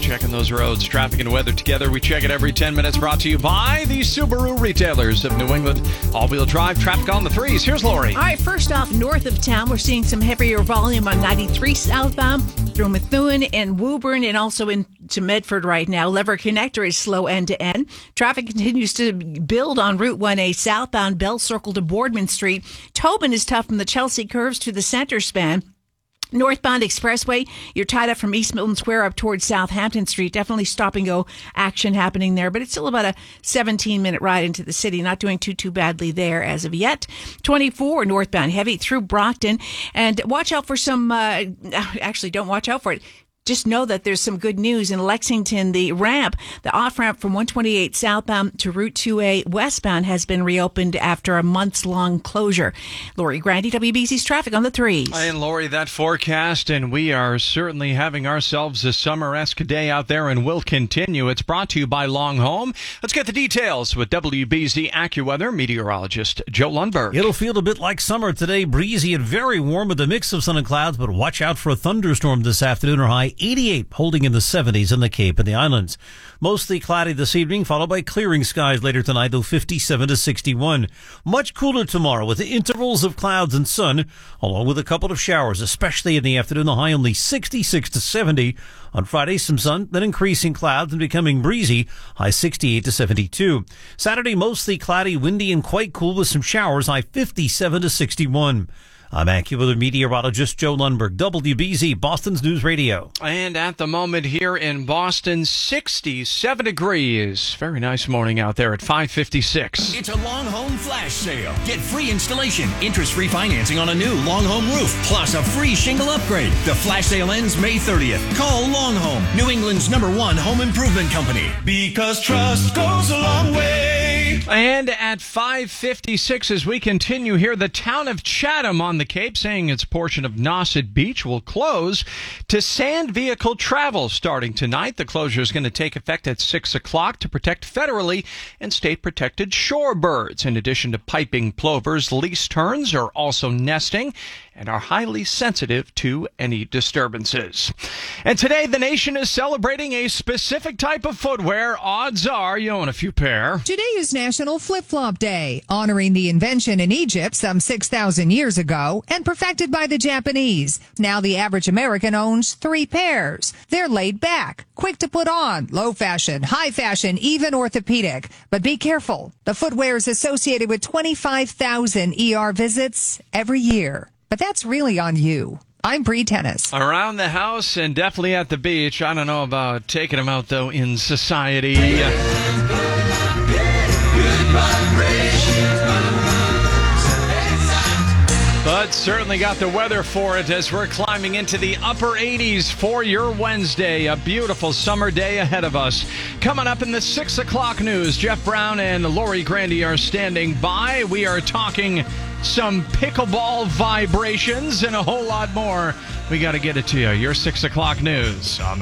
Checking those roads, traffic and weather together. We check it every 10 minutes. Brought to you by the Subaru retailers of New England. All-wheel drive traffic on the threes. Here's Lori. All right, first off, north of town, we're seeing some heavier volume on 93 southbound through Methuen and Woburn and also into Medford right now. Lever Connector is slow end-to-end. Traffic continues to build on Route 1A southbound Bell Circle to Boardman Street. Tobin is tough from the Chelsea curves to the center span. Northbound Expressway, you're tied up from East Milton Square up towards Southampton Street. Definitely stop-and-go action happening there, but it's still about a 17-minute ride into the city. Not doing too badly there as of yet. 24 northbound, heavy through Brockton. And watch out for some, actually, don't watch out for it. Just know that there's some good news in Lexington. The ramp, the off-ramp from 128 southbound to Route 2A westbound has been reopened after a months-long closure. Lori Grandy, WBC's traffic on the threes. And Lori, that forecast, and we are certainly having ourselves a summer-esque day out there and will continue. It's brought to you by Long Home. Let's get the details with WBC AccuWeather meteorologist Joe Lundberg. It'll feel a bit like summer today, breezy and very warm with a mix of sun and clouds, but watch out for a thunderstorm this afternoon or high 88, holding in the 70s in the Cape and the Islands. Mostly cloudy this evening, followed by clearing skies later tonight, though 57 to 61. Much cooler tomorrow with intervals of clouds and sun, along with a couple of showers, especially in the afternoon. The high only 66 to 70. On Friday, some sun, then increasing clouds and becoming breezy, high 68 to 72. Saturday, mostly cloudy, windy, and quite cool with some showers, high 57 to 61. I'm AccuWeather meteorologist Joe Lundberg, WBZ, Boston's News Radio. And at the moment here in Boston, 67 degrees. Very nice morning out there at 5:56. It's a Long Home flash sale. Get free installation, interest-free financing on a new Long Home roof, plus a free shingle upgrade. The flash sale ends May 30th. Call Long Home, New England's #1 home improvement company. Because trust goes a long way. And at 5:56, as we continue here, the town of Chatham on the Cape saying its portion of Nauset Beach will close to sand vehicle travel starting tonight. The closure is going to take effect at 6 o'clock to protect federally and state-protected shorebirds. In addition to piping plovers, least terns are also nesting and are highly sensitive to any disturbances. And today, the nation is celebrating a specific type of footwear. Odds are you own a few pair. Today is National Flip-Flop Day, honoring the invention in Egypt some 6,000 years ago and perfected by the Japanese. Now the average American owns 3 pairs. They're laid back, quick to put on, low fashion, high fashion, even orthopedic. But be careful. The footwear is associated with 25,000 ER visits every year. But that's really on you. I'm Bree Tennis. Around the house and definitely at the beach. I don't know about taking them out, though, in society. But certainly got the weather for it as we're climbing into the upper 80s for your Wednesday. A beautiful summer day ahead of us. Coming up in the 6 o'clock news, Jeff Brown and Lori Grandy are standing by. We are talking some pickleball vibrations and a whole lot more. We got to get it to you. Your 6 o'clock news on